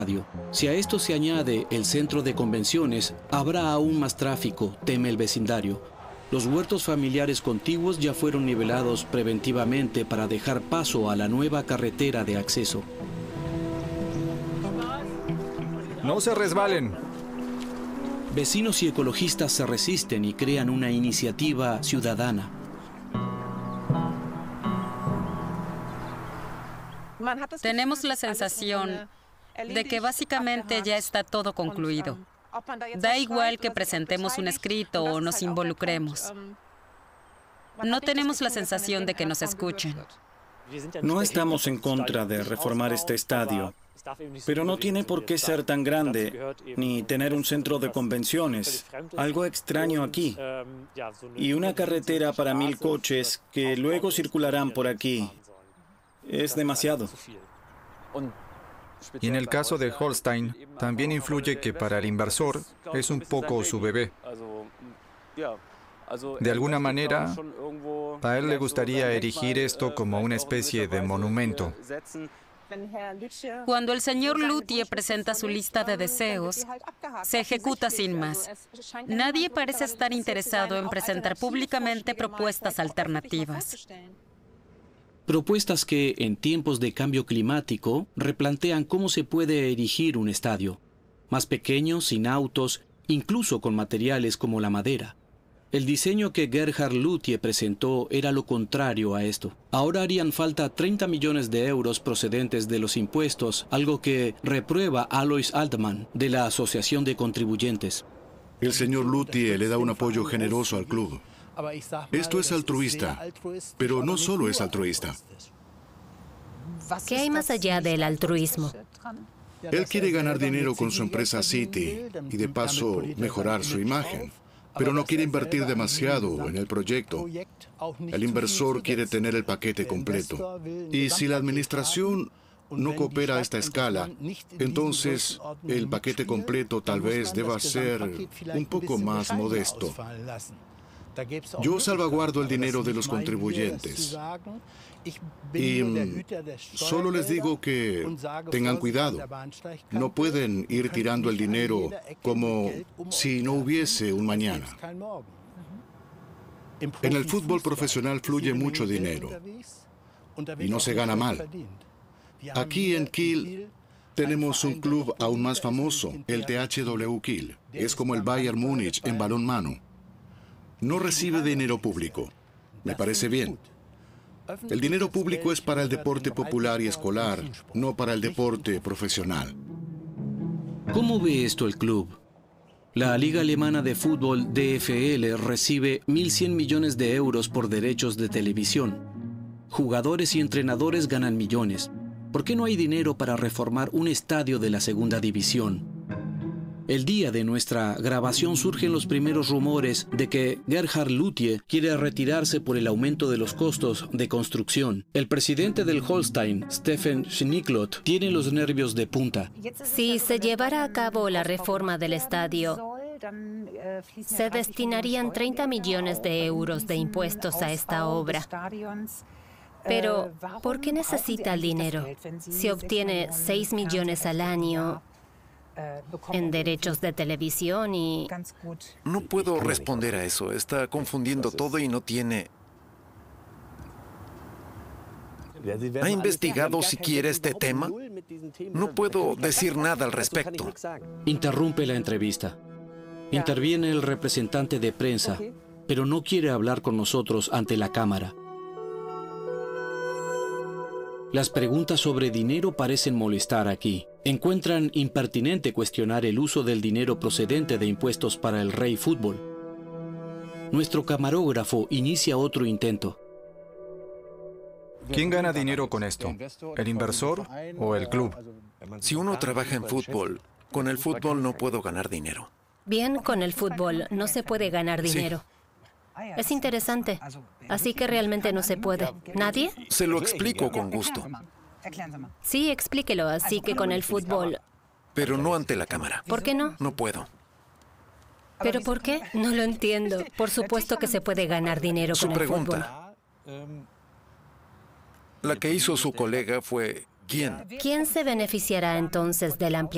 Si a esto se añade el centro de convenciones, habrá aún más tráfico, teme el vecindario. Los huertos familiares contiguos ya fueron nivelados preventivamente para dejar paso a la nueva carretera de acceso. No se resbalen. Vecinos y ecologistas se resisten y crean una iniciativa ciudadana. Tenemos la sensación de que básicamente ya está todo concluido. Da igual que presentemos un escrito o nos involucremos. No tenemos la sensación de que nos escuchen. No estamos en contra de reformar este estadio, pero no tiene por qué ser tan grande, ni tener un centro de convenciones. Algo extraño aquí. Y una carretera para 1000 coches que luego circularán por aquí. Es demasiado. Y en el caso de Holstein, también influye que para el inversor es un poco su bebé. De alguna manera, a él le gustaría erigir esto como una especie de monumento. Cuando el señor Luthier presenta su lista de deseos, se ejecuta sin más. Nadie parece estar interesado en presentar públicamente propuestas alternativas. Propuestas que, en tiempos de cambio climático, replantean cómo se puede erigir un estadio. Más pequeño, sin autos, incluso con materiales como la madera. El diseño que Gerhard Luthier presentó era lo contrario a esto. Ahora harían falta 30 millones de euros procedentes de los impuestos, algo que reprueba Alois Altmann, de la Asociación de Contribuyentes. El señor Luthier le da un apoyo generoso al club. Esto es altruista, pero no solo es altruista. ¿Qué hay más allá del altruismo? Él quiere ganar dinero con su empresa City y de paso mejorar su imagen, pero no quiere invertir demasiado en el proyecto. El inversor quiere tener el paquete completo. Y si la administración no coopera a esta escala, entonces el paquete completo tal vez deba ser un poco más modesto. Yo salvaguardo el dinero de los contribuyentes y solo les digo que tengan cuidado. No pueden ir tirando el dinero como si no hubiese un mañana. En el fútbol profesional fluye mucho dinero y no se gana mal. Aquí en Kiel tenemos un club aún más famoso, el THW Kiel. Es como el Bayern Múnich en balonmano. No recibe dinero público. Me parece bien. El dinero público es para el deporte popular y escolar, no para el deporte profesional. ¿Cómo ve esto el club? La Liga Alemana de Fútbol, DFL, recibe 1.100 millones de euros por derechos de televisión. Jugadores y entrenadores ganan millones. ¿Por qué no hay dinero para reformar un estadio de la segunda división? El día de nuestra grabación surgen los primeros rumores de que Gerhard Luthier quiere retirarse por el aumento de los costos de construcción. El presidente del Holstein, Steffen Schnicklot, tiene los nervios de punta. Si se llevara a cabo la reforma del estadio, se destinarían 30 millones de euros de impuestos a esta obra. Pero, ¿por qué necesita el dinero? Si obtiene 6 millones al año en derechos de televisión y... No puedo responder a eso. Está confundiendo todo y no tiene... ¿Ha investigado siquiera este tema? No puedo decir nada al respecto. Interrumpe la entrevista. Interviene el representante de prensa, pero no quiere hablar con nosotros ante la cámara. Las preguntas sobre dinero parecen molestar aquí. Encuentran impertinente cuestionar el uso del dinero procedente de impuestos para el Rey Fútbol. Nuestro camarógrafo inicia otro intento. ¿Quién gana dinero con esto? ¿El inversor o el club? Si uno trabaja en fútbol, con el fútbol no puedo ganar dinero. Bien, con el fútbol no se puede ganar dinero. Es interesante. Así que realmente no se puede. ¿Nadie? Se lo explico con gusto. Sí, explíquelo. Así que con el fútbol... Pero no ante la cámara. ¿Por qué no? No puedo. ¿Pero por qué? No lo entiendo. Por supuesto que se puede ganar dinero con el fútbol. Su pregunta. La que hizo su colega fue... ¿Quién? ¿Quién se beneficiará entonces de la ampliación?